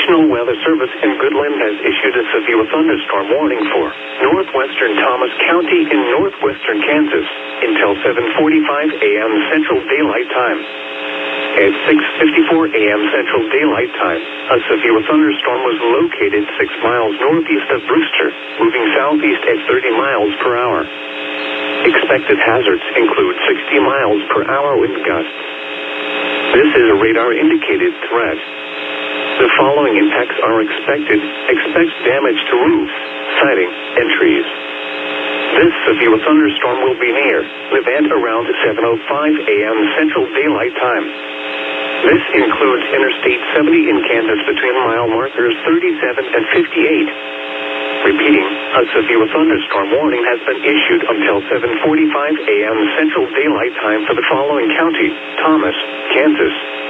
National Weather Service in Goodland has issued a severe thunderstorm warning for northwestern Thomas County in northwestern Kansas until 7:45 a.m. Central Daylight Time. At 6:54 a.m. Central Daylight Time, a severe thunderstorm was located 6 miles northeast of Brewster, moving southeast at 30 miles per hour. Expected hazards include 60 miles per hour wind gusts. This is a radar-indicated threat. The following impacts are expected. Expect damage to roofs, siding, and trees. This severe thunderstorm will be near Levant around 7:05 a.m. Central Daylight Time. This includes Interstate 70 in Kansas between mile markers 37 and 58. Repeating, a severe thunderstorm warning has been issued until 7:45 a.m. Central Daylight Time for the following county: Thomas, Kansas,